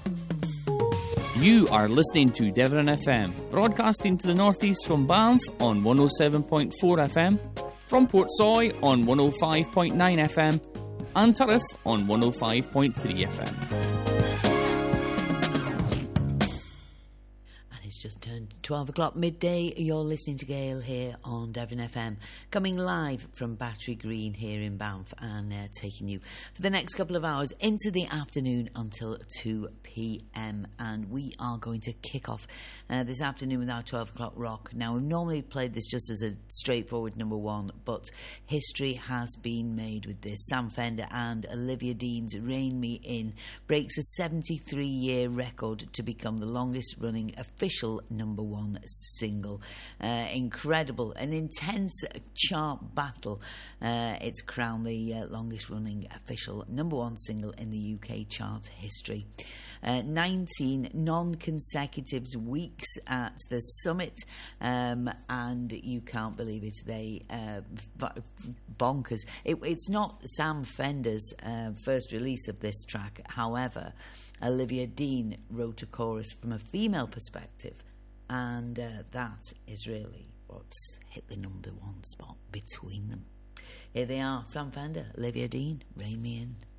You are listening to Devon FM, broadcasting to the northeast from Banff on 107.4 FM, from Portsoy on 105.9 FM, and Turriff on 105.3 FM. It's just turned 12 o'clock midday. You're listening to Gail here on Devon FM, coming live from Battery Green here in Banff and taking you for the next couple of hours into the afternoon until 2 p.m. And we are going to kick off this afternoon with our 12 o'clock rock. Now, we've normally played this just as a straightforward number one, but history has been made with this. Sam Fender and Olivia Dean's Rein Me In breaks a 73-year record to become the longest running official number one single. Incredible, an intense chart battle. It's crowned the longest running official number one single in the UK chart history. 19 non-consecutive weeks at the summit, and you can't believe it. They bonkers. It's not Sam Fender's first release of this track. However, Olivia Dean wrote a chorus from a female perspective, and that is really what's hit the number one spot between them. Here they are, Sam Fender, Olivia Dean, Rein Me In.